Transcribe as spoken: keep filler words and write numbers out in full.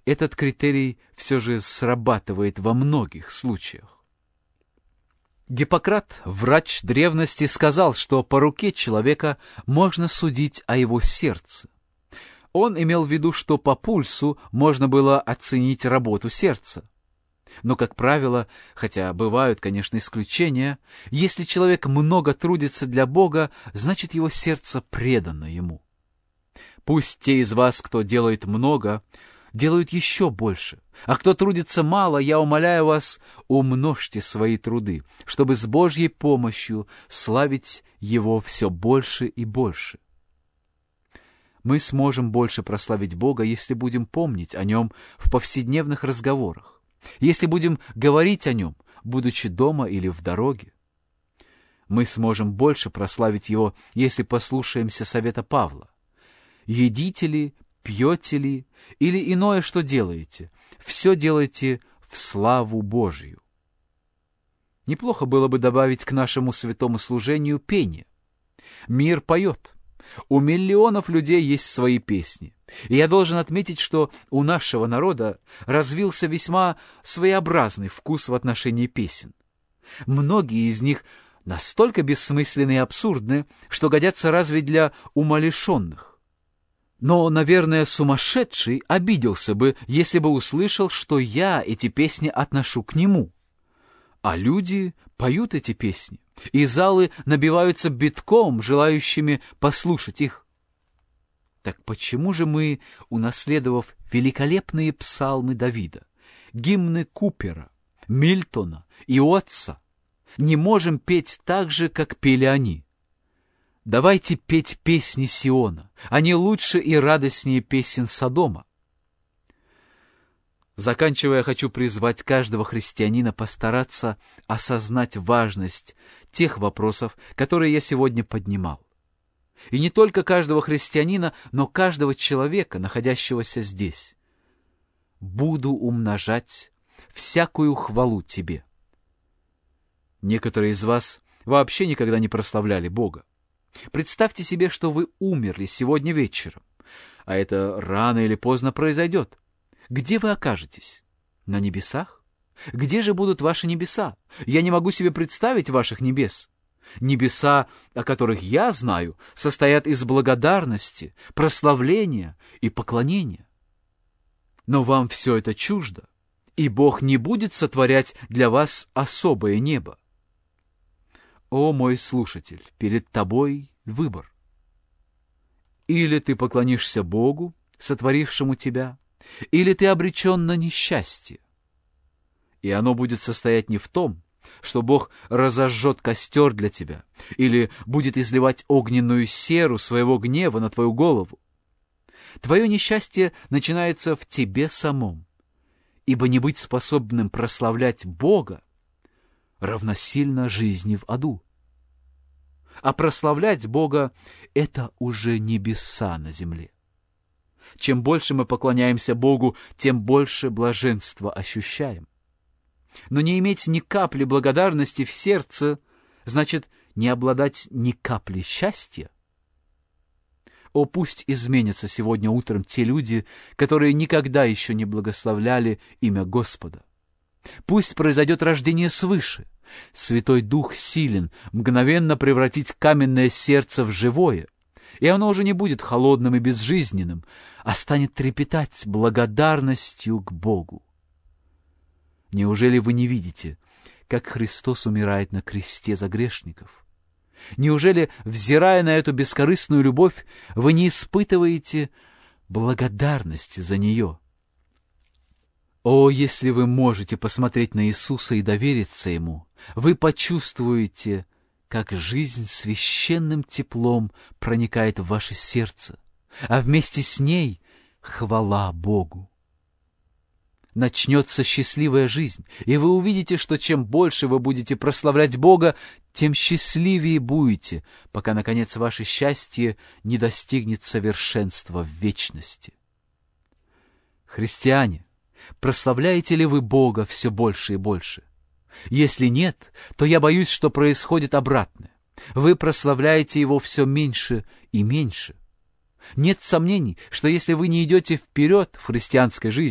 этот критерий все же срабатывает во многих случаях. Гиппократ, врач древности, сказал, что по руке человека можно судить о его сердце. Он имел в виду, что по пульсу можно было оценить работу сердца. Но, как правило, хотя бывают, конечно, исключения, если человек много трудится для Бога, значит, его сердце предано Ему. Пусть те из вас, кто делает много, делают еще больше, а кто трудится мало, я умоляю вас, умножьте свои труды, чтобы с Божьей помощью славить Его все больше и больше. Мы сможем больше прославить Бога, если будем помнить о Нем в повседневных разговорах, если будем говорить о Нем, будучи дома или в дороге. Мы сможем больше прославить Его, если послушаемся совета Павла. «Едите ли, пьете ли, или иное, что делаете, все делайте в славу Божью». Неплохо было бы добавить к нашему святому служению пение. Мир поет. У миллионов людей есть свои песни. И я должен отметить, что у нашего народа развился весьма своеобразный вкус в отношении песен. Многие из них настолько бессмысленны и абсурдны, что годятся разве для умалишенных. Но, наверное, сумасшедший обиделся бы, если бы услышал, что я эти песни отношу к нему. А люди поют эти песни, и залы набиваются битком, желающими послушать их. Так почему же мы, унаследовав великолепные псалмы Давида, гимны Купера, Мильтона и Отца, не можем петь так же, как пели они? Давайте петь песни Сиона, они лучше и радостнее песен Содома. Заканчивая, хочу призвать каждого христианина постараться осознать важность тех вопросов, которые я сегодня поднимал. И не только каждого христианина, но каждого человека, находящегося здесь. «Буду умножать всякую хвалу Тебе». Некоторые из вас вообще никогда не прославляли Бога. Представьте себе, что вы умерли сегодня вечером, а это рано или поздно произойдет. Где вы окажетесь? На небесах? Где же будут ваши небеса? Я не могу себе представить ваших небес. Небеса, о которых я знаю, состоят из благодарности, прославления и поклонения. Но вам все это чуждо, и Бог не будет сотворять для вас особое небо. О, мой слушатель, перед тобой выбор. Или ты поклонишься Богу, сотворившему тебя, или ты обречен на несчастье. И оно будет состоять не в том, что Бог разожжет костер для тебя, или будет изливать огненную серу своего гнева на твою голову. Твое несчастье начинается в тебе самом, ибо не быть способным прославлять Бога равносильно жизни в аду. А прославлять Бога — это уже небеса на земле. Чем больше мы поклоняемся Богу, тем больше блаженства ощущаем. Но не иметь ни капли благодарности в сердце значит не обладать ни капли счастья. О, пусть изменятся сегодня утром те люди, которые никогда еще не благословляли имя Господа. Пусть произойдет рождение свыше. Святой Дух силен мгновенно превратить каменное сердце в живое, и оно уже не будет холодным и безжизненным, а станет трепетать благодарностью к Богу. Неужели вы не видите, как Христос умирает на кресте за грешников? Неужели, взирая на эту бескорыстную любовь, вы не испытываете благодарности за нее? О, если вы можете посмотреть на Иисуса и довериться Ему, вы почувствуете, как жизнь священным теплом проникает в ваше сердце, а вместе с ней хвала Богу. Начнется счастливая жизнь, и вы увидите, что чем больше вы будете прославлять Бога, тем счастливее будете, пока, наконец, ваше счастье не достигнет совершенства в вечности. Христиане, прославляете ли вы Бога все больше и больше? Если нет, то я боюсь, что происходит обратное. Вы прославляете Его все меньше и меньше. Нет сомнений, что если вы не идете вперед в христианской жизни,